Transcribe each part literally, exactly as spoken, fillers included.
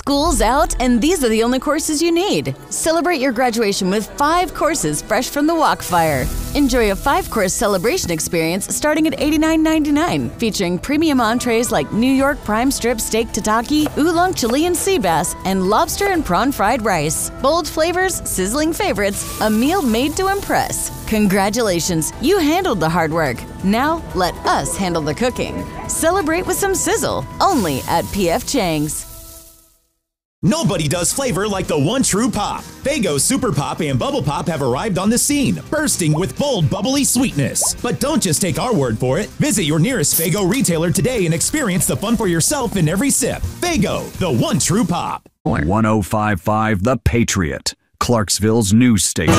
School's out, and these are the only courses you need. Celebrate your graduation with five courses fresh from the Wok Fire. Enjoy a five-course celebration experience starting at eighty-nine ninety-nine, featuring premium entrees like New York prime strip steak tataki, oolong Chilean sea bass, and lobster and prawn fried rice. Bold flavors, sizzling favorites, a meal made to impress. Congratulations, you handled the hard work. Now, let us handle the cooking. Celebrate with some sizzle, only at P F Chang's. Nobody does flavor like the one true pop. Faygo Super Pop and Bubble Pop have arrived on the scene, bursting with bold, bubbly sweetness. But don't just take our word for it. Visit your nearest Faygo retailer today and experience the fun for yourself in every sip. Faygo, the one true pop. one oh five point five The Patriot, Clarksville's news station.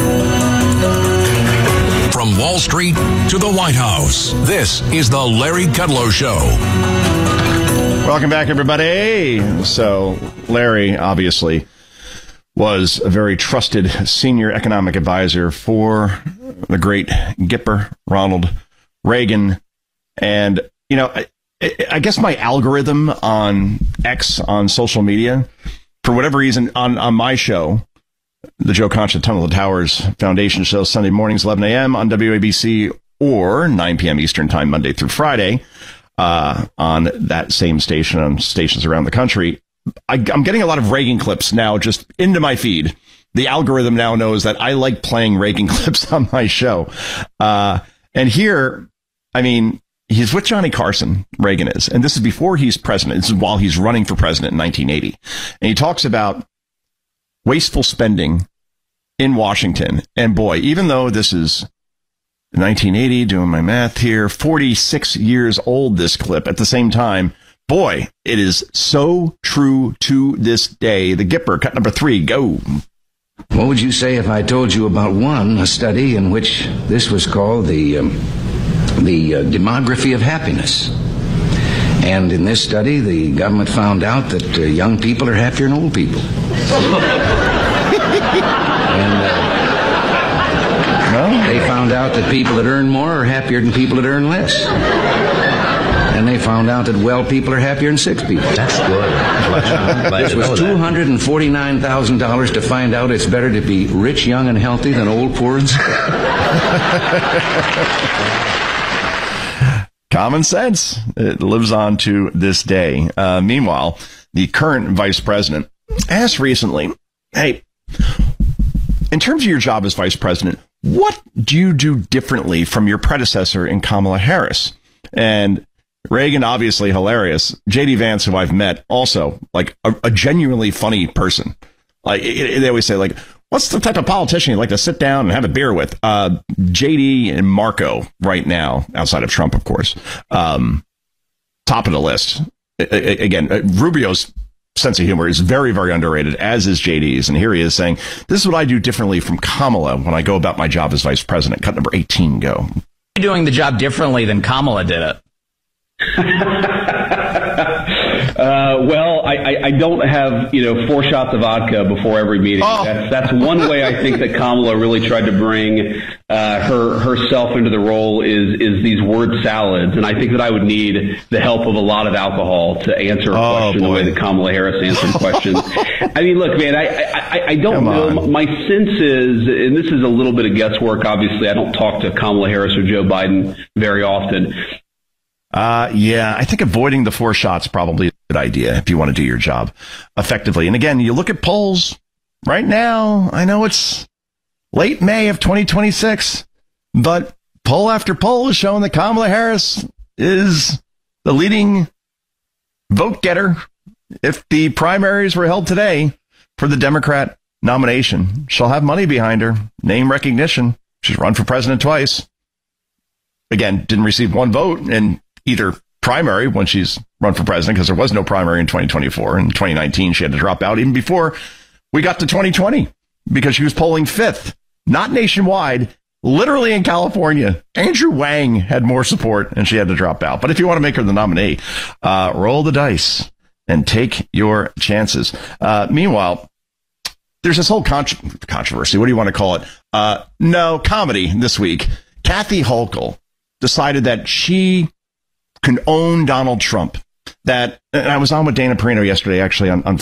From Wall Street to the White House, this is the Larry Kudlow Show. Welcome back, everybody. So, Larry, obviously, was a very trusted senior economic advisor for the great Gipper, Ronald Reagan. And, you know, I, I guess my algorithm on X, on social media, for whatever reason, on, on my show, the Joe Concha Tunnel of the Towers Foundation show, Sunday mornings, eleven a.m. on W A B C or nine p.m. Eastern Time, Monday through Friday. Uh, on that same station, on stations around the country. I, I'm getting a lot of Reagan clips now just into my feed. The algorithm now knows that I like playing Reagan clips on my show. Uh, and here, I mean, he's with Johnny Carson, Reagan is, and this is before he's president. This is while he's running for president in nineteen eighty. And he talks about wasteful spending in Washington. And boy, even though this is nineteen eighty, doing my math here, forty-six years old, this clip. At the same time, boy, it is so true to this day. The Gipper, cut number three, go. What would you say if I told you about one, a study in which this was called the, um, the uh, demography of happiness? And in this study, the government found out that uh, young people are happier than old people. and... Uh, They found out that people that earn more are happier than people that earn less. And they found out that well people are happier than sick people. That's good. This was two hundred forty-nine thousand dollars to find out it's better to be rich, young, and healthy than old, poor, and sick. Common sense. It lives on to this day. Uh, meanwhile, the current vice president asked recently, hey, in terms of your job as vice president, what do you do differently from your predecessor in Kamala Harris? And Reagan, obviously hilarious. J D Vance, who I've met, also like a, a genuinely funny person. Like it, it, they always say, like, what's the type of politician you'd like to sit down and have a beer with? Uh, J D and Marco right now, outside of Trump, of course, um, top of the list. I, I, again, uh, Rubio's sense of humor is very, very underrated, as is J D's. And here he is saying, this is what I do differently from Kamala when I go about my job as vice president. Cut number eighteen, go. You're doing the job differently than Kamala did it. Uh, well, I, I, I don't have, you know, four shots of vodka before every meeting. Oh. That's that's one way I think that Kamala really tried to bring uh, her herself into the role is is these word salads, and I think that I would need the help of a lot of alcohol to answer a Oh, question boy. the way that Kamala Harris answered questions. I mean, look, man, I I, I don't Come know. on. My sense is, and this is a little bit of guesswork. Obviously, I don't talk to Kamala Harris or Joe Biden very often. Uh, yeah, I think avoiding the four shots probably is a good idea if you want to do your job effectively. And again, you look at polls right now. I know it's late May of twenty twenty-six, but poll after poll is showing that Kamala Harris is the leading vote getter if the primaries were held today for the Democrat nomination. She'll have money behind her, name recognition. She's run for president twice. Again, didn't receive one vote in either primary when she's run for president, because there was no primary in twenty twenty-four. In twenty nineteen, she had to drop out even before we got to twenty twenty because she was polling fifth, not nationwide, literally in California. Andrew Wang had more support and she had to drop out. But if you want to make her the nominee, uh, roll the dice and take your chances. Uh, meanwhile, there's this whole contro- controversy. What do you want to call it? Uh, no, comedy this week. Kathy Hochul decided that she can own Donald Trump. That, and I was on with Dana Perino yesterday, actually, on, on